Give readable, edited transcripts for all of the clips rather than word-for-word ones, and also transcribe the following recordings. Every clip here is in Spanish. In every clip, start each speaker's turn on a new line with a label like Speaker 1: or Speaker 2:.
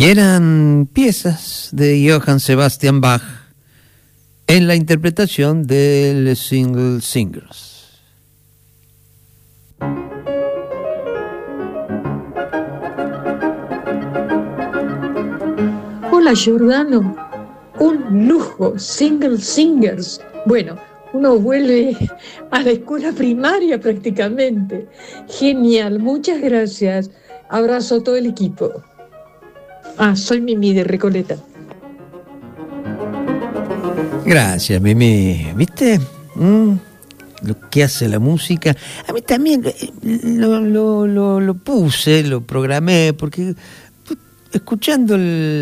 Speaker 1: Y eran piezas de Johann Sebastian Bach en la interpretación del Single Singers.
Speaker 2: Hola Giordano, un lujo, Single Singers. Bueno, uno vuelve a la escuela primaria prácticamente. Genial, muchas gracias. Abrazo a todo el equipo. Soy Mimi de Recoleta.
Speaker 1: Gracias, Mimi. ¿Viste? Lo que hace la música. A mí también lo puse, lo programé, porque escuchando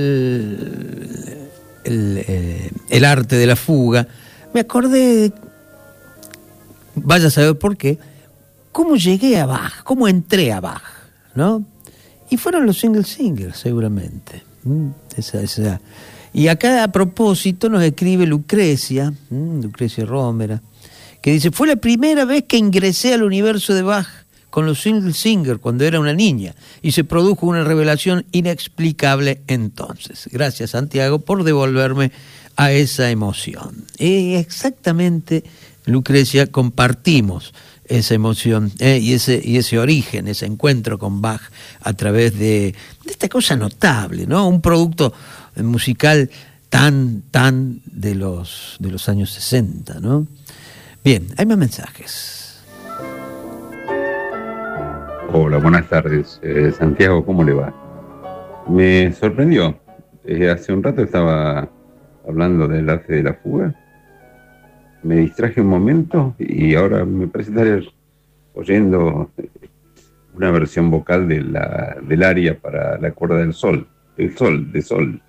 Speaker 1: el arte de la fuga, me acordé, vaya a saber por qué, cómo llegué a Bach, cómo entré a Bach, ¿no? Y fueron los Single Singers, seguramente. Esa. Y acá, a propósito, nos escribe Lucrecia Rómera, que dice: fue la primera vez que ingresé al universo de Bach con los Single Singers cuando era una niña, y se produjo una revelación inexplicable entonces. Gracias, Santiago, por devolverme a esa emoción. Y exactamente, Lucrecia, compartimos esa emoción y ese origen, ese encuentro con Bach a través de esta cosa notable, ¿no? Un producto musical tan de los años 60, ¿no? Bien, hay más mensajes.
Speaker 3: Hola, buenas tardes. Santiago, ¿cómo le va? Me sorprendió. Hace un rato estaba hablando del arte de la fuga. Me distraje un momento y ahora me parece estar oyendo una versión vocal del aria para la cuerda del sol, de sol.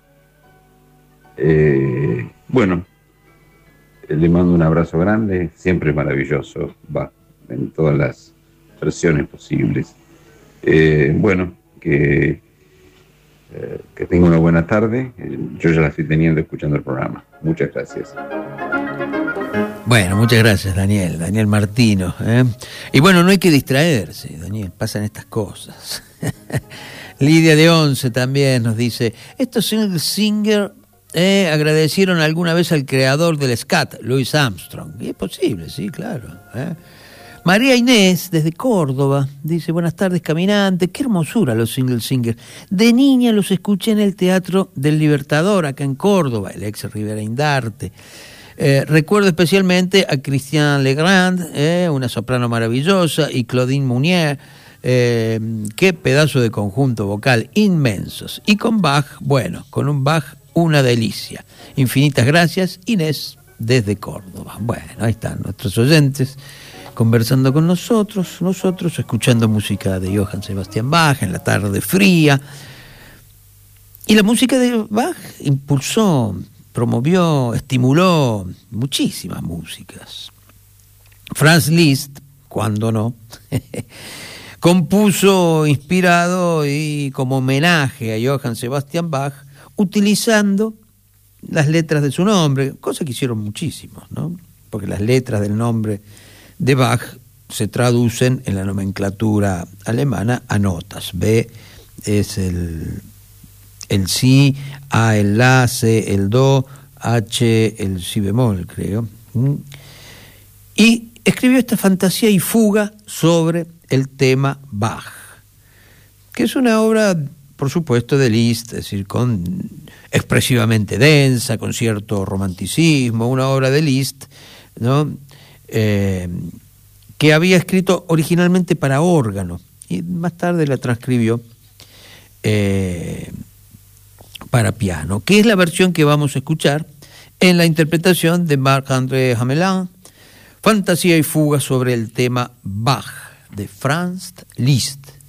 Speaker 3: Bueno, le mando un abrazo grande, siempre maravilloso, va en todas las versiones posibles. Bueno, que tenga una buena tarde. Yo ya la estoy teniendo escuchando el programa. Muchas gracias.
Speaker 1: Bueno, muchas gracias, Daniel Martino. Y bueno, no hay que distraerse, Daniel, pasan estas cosas. Lidia de Once también nos dice: estos Single Singers agradecieron alguna vez al creador del scat, Louis Armstrong. Y es posible, sí, claro. María Inés, desde Córdoba, dice: buenas tardes, caminantes, qué hermosura los Single Singers. De niña los escuché en el Teatro del Libertador, acá en Córdoba, el ex Rivera Indarte. Recuerdo especialmente a Christian Legrand, una soprano maravillosa, y Claudine Mounier, qué pedazo de conjunto vocal, inmensos. Y con Bach, bueno, con un Bach, una delicia. Infinitas gracias, Inés, desde Córdoba. Bueno, ahí están nuestros oyentes conversando con nosotros escuchando música de Johann Sebastian Bach en la tarde fría. Y la música de Bach impulsó, promovió, estimuló muchísimas músicas. Franz Liszt, cuando no, compuso inspirado y como homenaje a Johann Sebastian Bach, utilizando las letras de su nombre, cosa que hicieron muchísimos, ¿no? Porque las letras del nombre de Bach se traducen en la nomenclatura alemana a notas. B es el si, A el la, C el do, H el si bemol, creo. Y escribió esta fantasía y fuga sobre el tema Bach, que es una obra, por supuesto, de Liszt, es decir, expresivamente densa, con cierto romanticismo, una obra de Liszt, ¿no? Que había escrito originalmente para órgano y más tarde la transcribió para piano, que es la versión que vamos a escuchar en la interpretación de Marc-André Hamelin, Fantasía y fuga sobre el tema Bach, de Franz Liszt.